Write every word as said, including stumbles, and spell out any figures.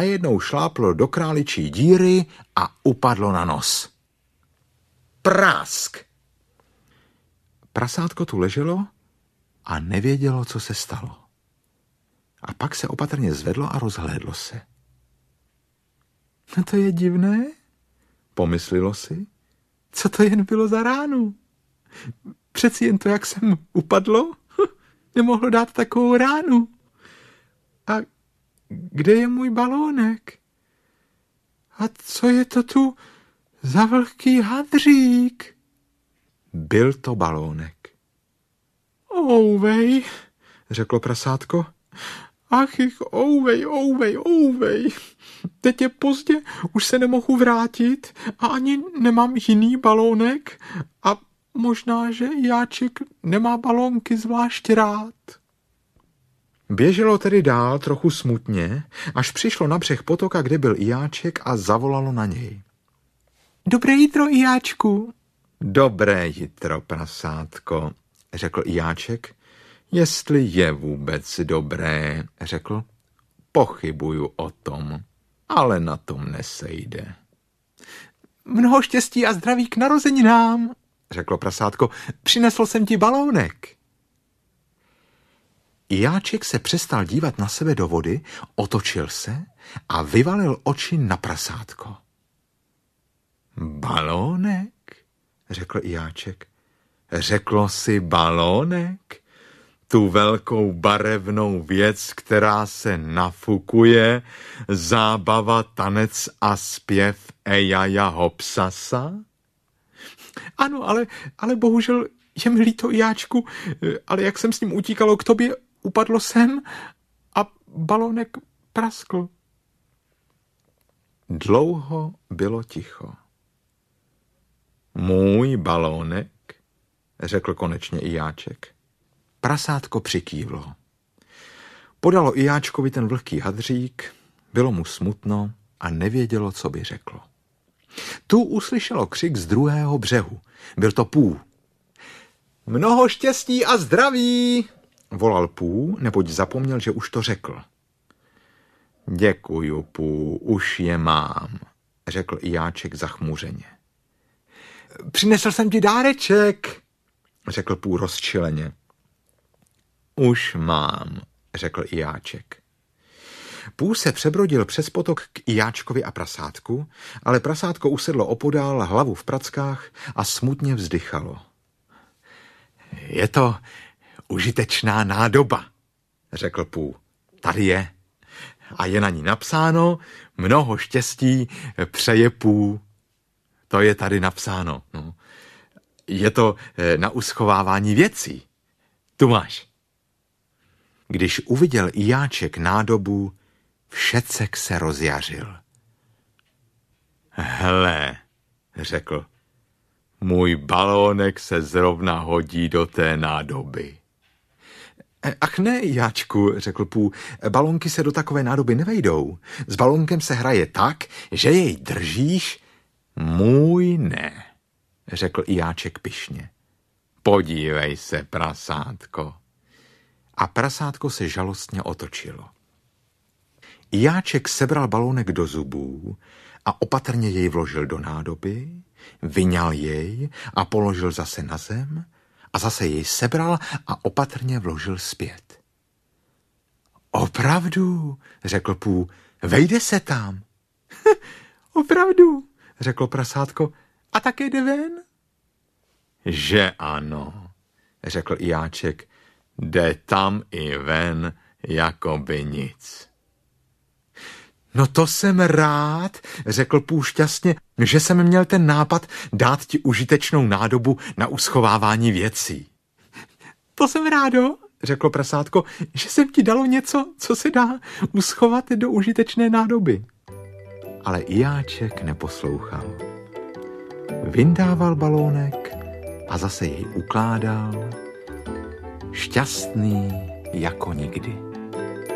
najednou šláplo do králičí díry a upadlo na nos. Prásk! Prasátko tu leželo a nevědělo, co se stalo. A pak se opatrně zvedlo a rozhlédlo se. No to je divné, pomyslilo si. Co to jen bylo za ránu? Přeci jen to, jak jsem upadlo, nemohlo dát takovou ránu. A kde je můj balónek? A co je to tu za vlhký hadřík? Byl to balónek. Ouvej, řeklo prasátko. Ach, ich, ouvej, ouvej, ouvej. Teď je pozdě, už se nemohu vrátit a ani nemám jiný balónek a možná, že Jáček nemá balónky zvlášť rád. Běželo tedy dál trochu smutně, až přišlo na břeh potoka, kde byl Jáček a zavolalo na něj. Dobré jitro, Jáčku. Dobré jitro, prasátko, řekl Jáček. Jestli je vůbec dobré, řekl. Pochybuju o tom, ale na tom nesejde. Mnoho štěstí a zdraví k narozeninám, řeklo prasátko. Přinesl jsem ti balónek. Jáček se přestal dívat na sebe do vody, otočil se a vyvalil oči na prasátko. Balónek, řekl Jáček. Řeklo si balónek? Tu velkou barevnou věc, která se nafukuje, zábava, tanec a zpěv Ejaja Hopsasa? Ano, ale, ale bohužel je mi líto, Jáčku, ale jak jsem s ním utíkalo k tobě, upadlo jsem a balónek praskl. Dlouho bylo ticho. Můj balónek, řekl konečně i Jáček. Prasátko přikývlo. Podalo i Jáčkovi ten vlhký hadřík, bylo mu smutno a nevědělo, co by řeklo. Tu uslyšelo křik z druhého břehu. Byl to Pů. Mnoho štěstí a zdraví, volal Pů, neboť zapomněl, že už to řekl. Děkuju, Pů, už je mám, řekl i Jáček zachmuřeně. Přinesl jsem ti dáreček, řekl Pů rozčileně. Už mám, řekl i Jáček. Pů se přebrodil přes potok k Jáčkovi a prasátku, ale prasátko usedlo opodál, hlavu v prackách a smutně vzdychalo. Je to užitečná nádoba, řekl Pů. Tady je. A je na ní napsáno mnoho štěstí přeje Pů. To je tady napsáno. No. Je to na uschovávání věcí. Tu máš. Když uviděl i Jáček nádobu, všecek se rozjařil. Hele, řekl, můj balónek se zrovna hodí do té nádoby. Ach ne, Jáčku, řekl Pů, balónky se do takové nádoby nevejdou. S balónkem se hraje tak, že jej držíš. Můj ne, řekl i Jáček pyšně. Podívej se, prasátko. A prasátko se žalostně otočilo. Jáček sebral balónek do zubů a opatrně jej vložil do nádoby, vyňal jej a položil zase na zem a zase jej sebral a opatrně vložil zpět. Opravdu, řekl Pů, vejde se tam. Opravdu, řeklo prasátko, a také jde ven? Že ano, řekl i Jáček, jde tam i ven, jako by nic. No to jsem rád, řekl Pů šťastně, že jsem měl ten nápad dát ti užitečnou nádobu na uschovávání věcí. To jsem rádo, řeklo prasátko, že jsem ti dalo něco, co se dá uschovat do užitečné nádoby. Ale i Jáček neposlouchal. Vyndával balónek a zase jej ukládal, šťastný jako nikdy.